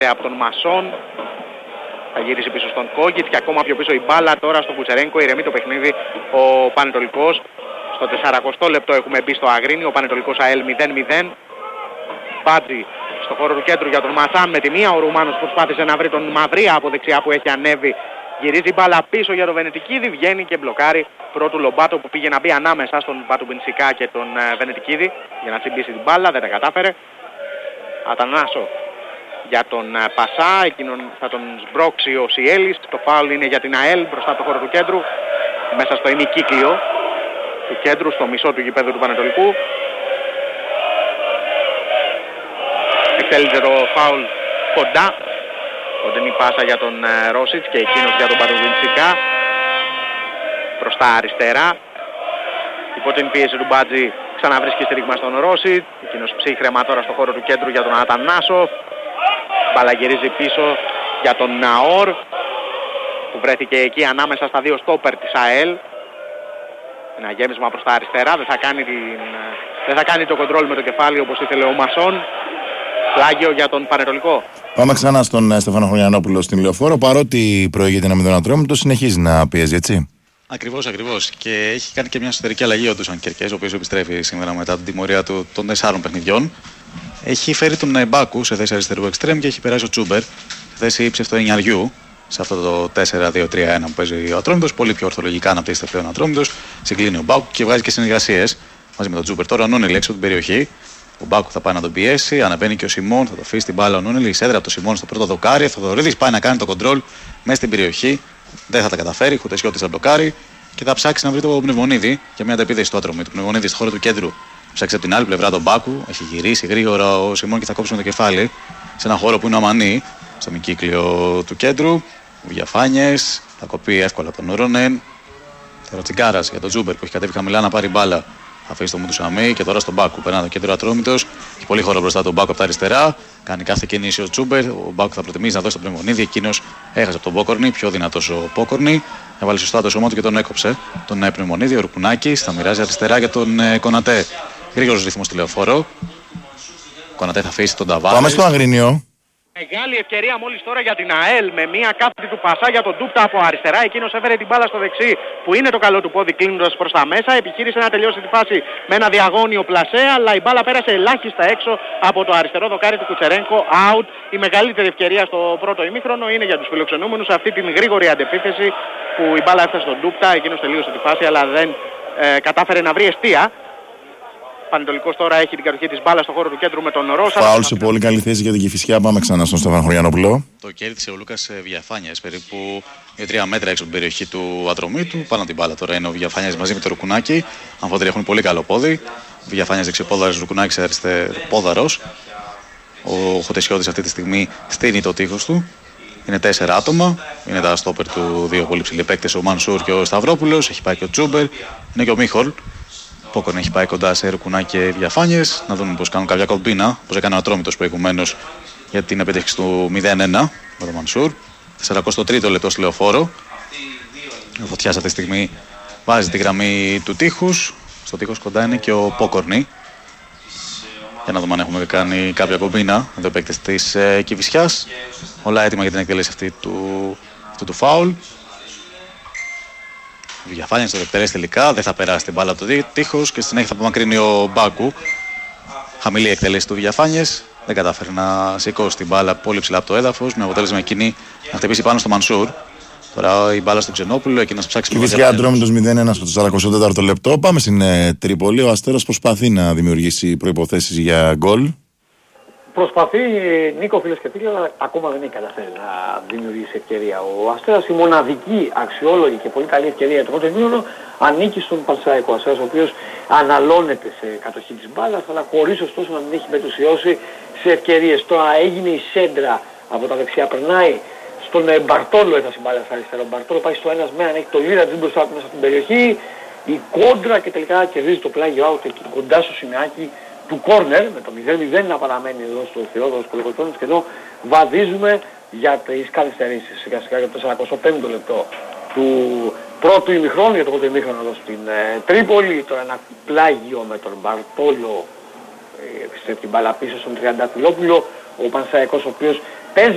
από τον Μασόν. Θα γυρίσει πίσω στον Κόγκιτς και ακόμα πιο πίσω η μπάλα τώρα στον Κουτσερένκο. Ηρεμεί το παιχνίδι ο Πανετολικός. Στο 40 λεπτό έχουμε μπει στο Αγρίνι. Ο Πανετολικός ΑΕΛ 0-0. Μπάτζι στο χώρο του κέντρου για τον Μασάν με τη μία. Ο Ρουμάνος προσπάθησε να βρει τον Μαυρία από δεξιά που έχει ανέβει. Γυρίζει η μπάλα πίσω για τον Βενετικίδη. Βγαίνει και μπλοκάρει πρώτου Λομπάτο που πήγε να μπει ανάμεσα στον Πατουμπινσικά και τον Βενετικίδη για να τσιμπήσει την μπάλα. Δεν τα κατάφερε. Ατανάσο για τον Πασά, εκείνον θα τον σμπρώξει ο Σιέλης. Το φάουλ είναι για την ΑΕΛ μπροστά από το χώρο του κέντρου, μέσα στο ημικύκλιο του κέντρου, στο μισό του γηπέδου του Πανετολικού. Εκτέλειζε το φάουλ κοντά, κοντινή πάσα για τον Ρόσιτς και εκείνος για τον Πατουβιντσικά προς τα αριστερά. Υπό την πίεση του Μπάτζη ξαναβρίσκει στήριγμα στον Ρόσιτς, εκείνος ψύχρεμα τώρα στο χώρο του κέντρου για τον Ατανάσο. Μπάλα γυρίζει πίσω για τον Ναόρ που βρέθηκε εκεί ανάμεσα στα δύο στόπερ της ΑΕΛ. Ένα γέμισμα προς τα αριστερά, δεν θα κάνει το κοντρόλ με το κεφάλι όπως ήθελε ο Μασόν. Πλάγιο για τον Πανετολικό. Πάμε ξανά στον Στέφανο Χωριανόπουλο στην Λεωφόρο. Παρότι προηγείται ένα 0 Ατρόμητο, συνεχίζει να πιέζει, έτσι. Ακριβώς. Και έχει κάνει και μια εσωτερική αλλαγή ο Ντούσαν Κερκές, ο οποίος επιστρέφει σήμερα μετά την τιμωρία του των 4 παιχνιδιών. Έχει φέρει τον Μπάκου σε θέση αριστερού εξτρέμ και έχει περάσει ο Τσούμπερ σε θέση ψευτοενιαριού σε αυτό το 4-2-3-1 που παίζει ο Ατρόμητος. Πολύ πιο ορθολογικά αναπτύσσεται πλέον ο Ατρόμητος. Συγκλίνει ο Μπάκου και βγάζει και συνεργασίες μαζί με τον Τσούμπερ. Τώρα ο Νούνελ έξω από την περιοχή. Ο Μπάκου θα πάει να τον πιέσει. Ανεβαίνει και ο Σιμών, θα το αφήσει την μπάλα ο Νούνελ. Η σέντρα από τον Σιμών στο πρώτο δοκάρι. Ο Θοδωρίδης πάει να κάνει το κοντρόλ μέσα στην περιοχή. Δεν θα τα καταφέρει. Χουτεσιώτης θα μπλοκάρει και θα ψάξει να βρει το Πνευμονίδη για μια αντεπίθεση του Ατρομήτου. Το Πνευμονίδη στο χώρο του κέντρου. Ψάξει από την άλλη πλευρά τον Μπάκου. Έχει γυρίσει γρήγορα ο Σιμών και θα κόψει με το κεφάλι σε ένα χώρο που είναι αμανή, στο μικύκλιο του κέντρου. Διαφάνειες, θα κοπεί εύκολα τον Ρόνεν. Τεροτσιγκάρας για τον Τζούμπερ που έχει κατέβει χαμηλά να πάρει μπάλα. Θα αφήσει το Μουτουσαμί και τώρα στον Μπάκου. Περνά το κέντρο Ατρόμητος. Έχει πολύ χώρο μπροστά τον Μπάκου από τα αριστερά. Κάνει κάθε κίνηση ο Τζούμπερ. Ο Μπάκου θα προτιμήσει να δώσει τον Πνευμονίδη. Εκείνος έχασε από τον Πόκορνη. Πιο δυνατός ο Πόκορνη. Έβαλε σωστά το σώμα του και τον έκοψε. Τον Πνευμονίδη. Ο Ρουπουνάκης θα μοιράζει αριστερά για τον Κονατέ. Γρήγορος ρυθμός στη Λεωφόρο. Ο Κονατέ θα αφήσει τον Ταβάρες. Πάμε στο Αγρίνιο. Μεγάλη ευκαιρία μόλις τώρα για την ΑΕΛ με μια κάθετη του Πασά για τον Ντούπτα από αριστερά. Εκείνος έφερε την μπάλα στο δεξί που είναι το καλό του πόδι κλείνοντας προς τα μέσα. Επιχείρησε να τελειώσει τη φάση με ένα διαγώνιο πλασέ, αλλά η μπάλα πέρασε ελάχιστα έξω από το αριστερό δοκάρι του Κουτσερένκο. Out. Η μεγαλύτερη ευκαιρία στο πρώτο ημίχρονο είναι για τους φιλοξενούμενους αυτή την γρήγορη αντεπίθεση που η μπάλα έφτασε στον Ντούπτα. Εκείνος τελείωσε τη φάση αλλά δεν κατάφερε να βρει εστία. Πανετολικός τώρα έχει την κατοχή της μπάλας στο χώρο του κέντρου με τον Ρώσα. Φάουλ σε πολύ καλή θέση για την Κηφισιά. Πάμε ξανά στον Στέφανο Χωριανόπουλο. Το κέρδισε ο Λούκας Βιαφάνιας, περίπου 2-3 μέτρα έξω από την περιοχή του Ατρομήτου. Πάνω την μπάλα τώρα είναι ο Βιαφάνιας μαζί με το Ρουκουνάκι. Αμφότεροι έχουν πολύ καλό πόδι. Ο Βιαφάνιας δεξιοπόδαρος, Ρουκουνάκης αριστεροπόδαρος. Ο Χωτεσιώτης αυτή τη στιγμή στείνει το τείχος του. Είναι 4 άτομα. Είναι τα στόπερ του, δύο πολύ ψηλοί παίκτες, ο Μανσούρ και ο Σταυρόπουλος. Έχει πάει και ο Τσούμπερ. Είναι και ο Μίχολ. Πόκον έχει πάει κοντά σε Ρουκουνά και Διαφάνειες. Να δούμε πώς κάνουν κάποια κομπίνα. Πώς έκανε ο Ατρόμητος προηγουμένως για την επίτευξη του 0-1 με τον Μανσούρ. 43ο λεπτό στη Λεωφόρο. Ο Φωτιάς αυτή τη στιγμή βάζει τη γραμμή του τείχους. Στο τείχος κοντά είναι και ο Πόκορνη. Για να δούμε αν έχουμε κάνει κάποια κομπίνα. Εδώ οι παίκτες της Κηφισιάς. Όλα έτοιμα για την εκτέλεση αυτού του φάουλ. Ο Διαφάνειας το εκτελέσει τελικά, δεν θα περάσει την μπάλα από το τείχος και στην συνέχεια θα απομακρύνει ο Μπάκου. Χαμηλή εκτέλεση του Διαφάνειας, δεν κατάφερε να σηκώσει την μπάλα πολύ ψηλά από το έδαφος, με αποτέλεσμα εκείνη να χτυπήσει πάνω στο Μανσούρ. Τώρα η μπάλα στον Ξενόπουλο, εκείνος ψάξει πολύ. Κηφισιά Ατρόμητος 0-1 στο 44ο λεπτό. Πάμε στην Τρίπολη. Ο Αστέρας προσπαθεί να δημιουργήσει προϋποθέσεις για γκολ. Προσπαθεί, Νίκο, φίλες και φίλοι, αλλά ακόμα δεν έχει καταφέρει να δημιουργήσει ευκαιρία. Ο Αστέρας, η μοναδική αξιόλογη και πολύ καλή ευκαιρία για το πρώτο ημίχρονο ανήκει στον Πανσεραϊκό. Ο Αστέρας, ο οποίος αναλώνεται σε κατοχή της μπάλας, αλλά χωρίς ωστόσο να μην έχει μετουσιώσει σε ευκαιρίες. Τώρα έγινε η σέντρα από τα δεξιά, περνάει στον Μπαρτόλο, έφτασε η μπάλα στα αριστερά. Ο Μπαρτόλο πάει στο ένας με έναν, έχει το Λίρα της μπροστά του μέσα στην περιοχή. Η κόντρα και τελικά κερδίζει το πλάγιο out εκεί κοντά στο σημαίακι του κόρνερ, με το 0-0 να παραμένει εδώ στο Θεόδωρος Κολοκοτώνης και εδώ βαδίζουμε για τις καθυστερήσεις σιγά σιγά για το 45ο λεπτό του πρώτου ημιχρόνου, για το πρώτο ημιχρόνο εδώ στην Τρίπολη. Τώρα ένα πλάγιο με τον Μπαρτόλο, επιστρέφει την μπάλα πίσω στον Τριανταφυλόπουλο, ο Πανσεραϊκός ο οποίος